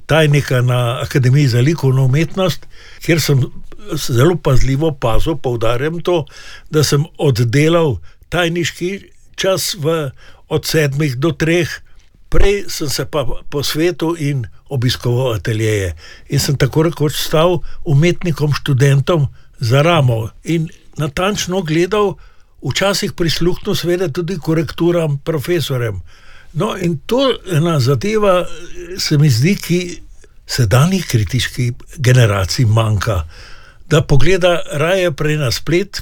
tajnika na Akademiji za likovno umetnost, kjer sem zelo pazljivo pazil, poudarjam to, da sem oddelal tajniški čas od 7 do 3. Prej sem se pa posvetil in obiskoval ateljeje. In sem tako rekoč stal umetnikom, študentom za ramo in natančno gledal, včasih prisluhnil seveda tudi korekturam profesorjem. No in to ena zadeva se mi zdi, ki sedanjih kritiški generacij manjka, da pogleda raje prej na splet,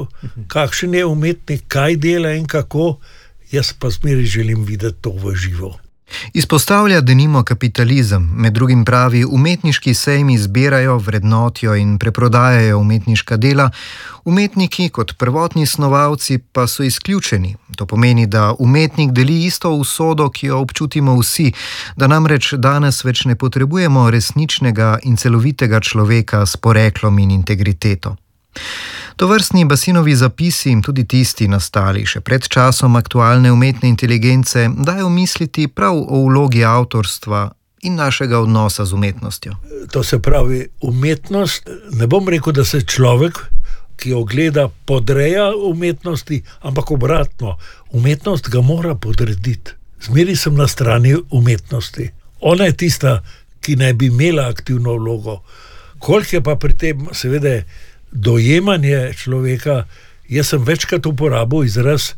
kakšen je umetnik, kaj dela in kako, jaz pa zmeraj želim videti to v živo. Izpostavlja denimo kapitalizem, med drugim pravi, umetniški sejmi zbirajo, vrednotijo in preprodajajo umetniška dela, umetniki kot prvotni snovalci pa so izključeni. To pomeni, da umetnik deli isto usodo, ki jo občutimo vsi, da namreč danes več ne potrebujemo resničnega in celovitega človeka s poreklom in integriteto. Tovrstni Basinovi zapisi, tudi tisti nastali še pred časom aktualne umetne inteligence, dajo misliti prav o vlogi avtorstva in našega odnosa z umetnostjo. To se pravi, umetnost, ne bom rekel, da se človek, ki jo gleda, podreja umetnosti, ampak obratno, umetnost ga mora podrediti. Zmeri sem na strani umetnosti. Ona je tista, ki naj bi imela aktivno vlogo. Koliko je pa pri tem seveda dojemanje človeka, jaz sem večkrat uporabil izraz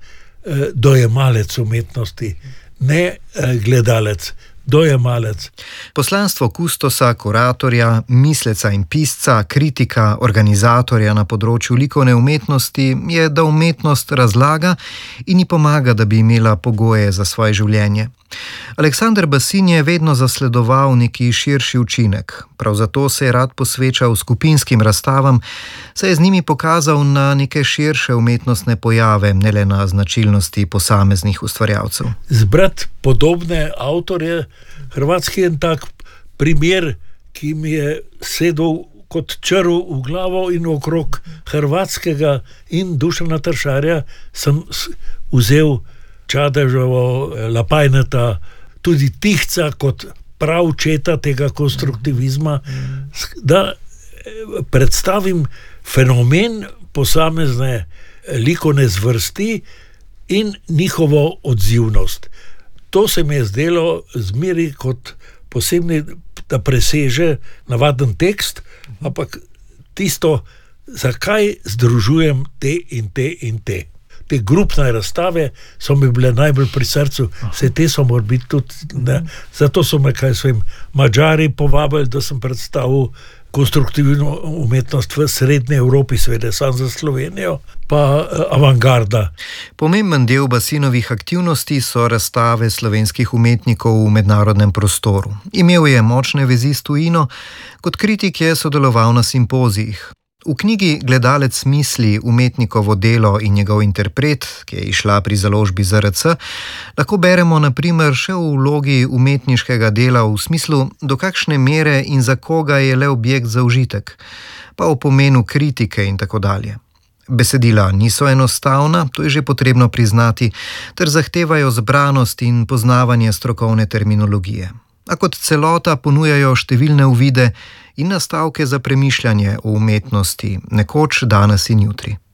dojemalec umetnosti, ne gledalec, dojemalec. Poslanstvo kustosa, kuratorja, misleca in pisca, kritika, organizatorja na področju likovne umetnosti je, da umetnost razlaga in ji pomaga, da bi imela pogoje za svoje življenje. Aleksander Basin je vedno zasledoval neki širši učinek. Prav zato se je rad posvečal skupinskim razstavam, saj je z njimi pokazal na neke širše umetnostne pojave, ne le na značilnosti posameznih ustvarjalcev. Zbrati podobne avtorje, hrvatski je en tak primer, ki mi je sedel kot črv v glavo in okrog Hrvatskega in Dušana Tršarja sem vzel Čadeževo, Lapajneta, tudi Tihca kot prav očeta tega konstruktivizma, da predstavim fenomen posamezne likovne zvrsti in njihovo odzivnost. To se mi je zdelo zmeri kot posebni, da preseže navaden tekst, ampak tisto, zakaj združujem te in te in te. Te grupne razstave so mi bile najbolj pri srcu, vse te so mora biti tudi, ne. Zato so me, Madžari povabili, da sem predstavil konstruktivno umetnost v Srednji Evropi, seveda sam za Slovenijo, pa avantgarda. Pomemben del Basinovih aktivnosti so razstave slovenskih umetnikov v mednarodnem prostoru. Imel je močne vezi s tujino, kot kritik je sodeloval na simpozijih. V knjigi Gledalec misli, umetnikovo delo in njegov interpret, ki je izšla pri založbi ZRC, lahko beremo na primer še v vlogi umetniškega dela v smislu, do kakšne mere in za koga je le objekt za užitek, pa o pomenu kritike in tako dalje. Besedila niso enostavna, to je že potrebno priznati, ter zahtevajo zbranost in poznavanje strokovne terminologije. A kot celota ponujajo številne uvide in nastavke za premišljanje o umetnosti, nekoč, danes in jutri.